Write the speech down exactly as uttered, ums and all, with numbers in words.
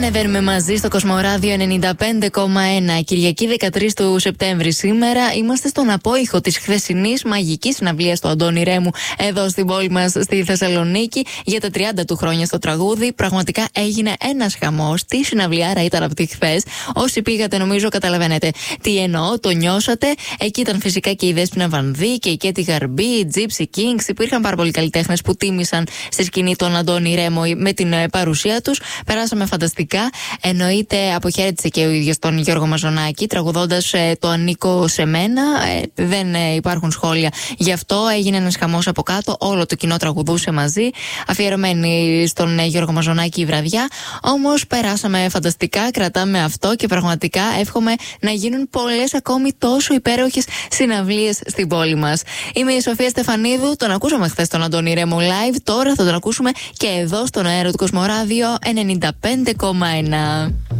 Ανεβαίνουμε μαζί στο Κοσμοράδιο ενενήντα πέντε κόμμα ένα. Κυριακή δεκατρείς του Σεπτέμβρη σήμερα. Είμαστε στον απόϊχο της χθεσινής μαγικής συναυλίας του Αντώνη Ρέμου εδώ στην πόλη μας στη Θεσσαλονίκη για τα τριάντα του χρόνια στο τραγούδι. Πραγματικά έγινε ένας χαμός. Τι συναυλιάρα ήταν αυτή χθες. Όσοι πήγατε, νομίζω καταλαβαίνετε τι εννοώ, το νιώσατε. Εκεί ήταν φυσικά και η Δέσποινα Βανδύ και η Κέτι Γαρμπή, οι Gypsy Kings. Υπήρχαν πάρα πολλοί καλλιτέχνες που τίμησαν στη σκηνή τον Αντώνη Ρέμο με την παρουσία τους. Περάσαμε φανταστικά. Εννοείται, αποχαιρέτησε και ο ίδιος τον Γιώργο Μαζονάκη, τραγουδώντας ε, το Ανήκω σε μένα. Ε, δεν ε, υπάρχουν σχόλια. Γι' αυτό έγινε ένας χαμός από κάτω. Όλο το κοινό τραγουδούσε μαζί. Αφιερωμένη στον ε, Γιώργο Μαζονάκη η βραδιά. Όμως περάσαμε φανταστικά. Κρατάμε αυτό και πραγματικά εύχομαι να γίνουν πολλές ακόμη τόσο υπέροχες συναυλίες στην πόλη μας. Είμαι η Σοφία Στεφανίδου. Τον ακούσαμε χθες τον Αντώνη Ρέμο live. Τώρα θα τον ακούσουμε και εδώ στον αέρα του Κοσμοράδιο ενενήντα πέντε κόμμα ένα.